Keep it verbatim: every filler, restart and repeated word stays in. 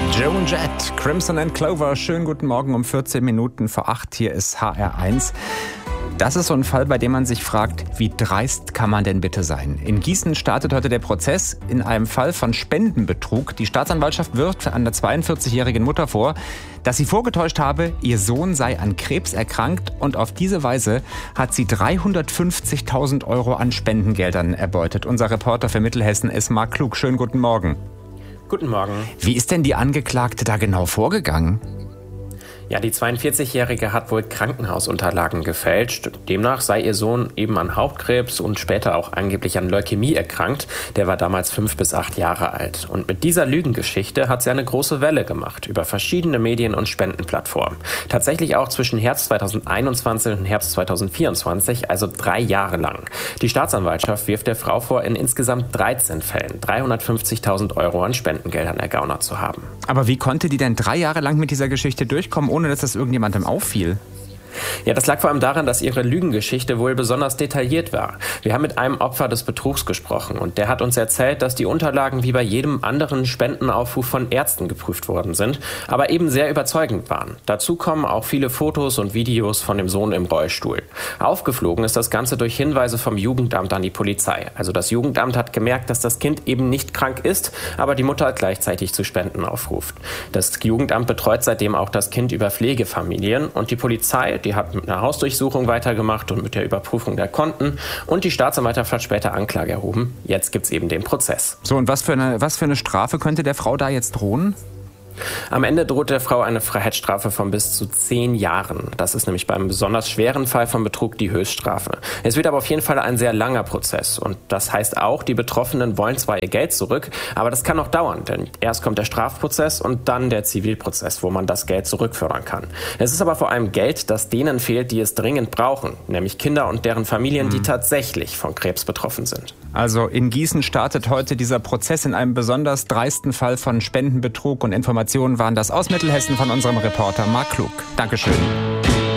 Joan Jett, Crimson and Clover. Schönen guten Morgen um vierzehn Minuten vor acht. Hier ist H R eins. Das ist so ein Fall, bei dem man sich fragt, wie dreist kann man denn bitte sein? In Gießen startet heute der Prozess in einem Fall von Spendenbetrug. Die Staatsanwaltschaft wirft an der zweiundvierzigjährigen Mutter vor, dass sie vorgetäuscht habe, ihr Sohn sei an Krebs erkrankt, und auf diese Weise hat sie dreihundertfünfzigtausend Euro an Spendengeldern erbeutet. Unser Reporter für Mittelhessen ist Marc Klug. Schönen guten Morgen. Guten Morgen. Wie ist denn die Angeklagte da genau vorgegangen? Ja, die zweiundvierzigjährige hat wohl Krankenhausunterlagen gefälscht. Demnach sei ihr Sohn eben an Hautkrebs und später auch angeblich an Leukämie erkrankt. Der war damals fünf bis acht Jahre alt. Und mit dieser Lügengeschichte hat sie eine große Welle gemacht über verschiedene Medien und Spendenplattformen. Tatsächlich auch zwischen Herbst zweitausendeinundzwanzig und Herbst zweitausendvierundzwanzig, also drei Jahre lang. Die Staatsanwaltschaft wirft der Frau vor, in insgesamt dreizehn Fällen dreihundertfünfzigtausend Euro an Spendengeldern ergaunert zu haben. Aber wie konnte die denn drei Jahre lang mit dieser Geschichte durchkommen, ohne dass das irgendjemandem auffiel? Ja, das lag vor allem daran, dass ihre Lügengeschichte wohl besonders detailliert war. Wir haben mit einem Opfer des Betrugs gesprochen und der hat uns erzählt, dass die Unterlagen wie bei jedem anderen Spendenaufruf von Ärzten geprüft worden sind, aber eben sehr überzeugend waren. Dazu kommen auch viele Fotos und Videos von dem Sohn im Rollstuhl. Aufgeflogen ist das Ganze durch Hinweise vom Jugendamt an die Polizei. Also das Jugendamt hat gemerkt, dass das Kind eben nicht krank ist, aber die Mutter gleichzeitig zu Spenden aufruft. Das Jugendamt betreut seitdem auch das Kind über Pflegefamilien und die Polizei, die hat mit einer Hausdurchsuchung weitergemacht und mit der Überprüfung der Konten, und die Staatsanwaltschaft hat später Anklage erhoben. Jetzt gibt's eben den Prozess. So, und was für eine, was für eine Strafe könnte der Frau da jetzt drohen? Am Ende droht der Frau eine Freiheitsstrafe von bis zu zehn Jahren. Das ist nämlich beim besonders schweren Fall von Betrug die Höchststrafe. Es wird aber auf jeden Fall ein sehr langer Prozess. Und das heißt auch, die Betroffenen wollen zwar ihr Geld zurück, aber das kann noch dauern. Denn erst kommt der Strafprozess und dann der Zivilprozess, wo man das Geld zurückfördern kann. Es ist aber vor allem Geld, das denen fehlt, die es dringend brauchen. Nämlich Kinder und deren Familien, die tatsächlich von Krebs betroffen sind. Also in Gießen startet heute dieser Prozess in einem besonders dreisten Fall von Spendenbetrug, und Informationen waren das aus Mittelhessen von unserem Reporter Marc Klug. Dankeschön.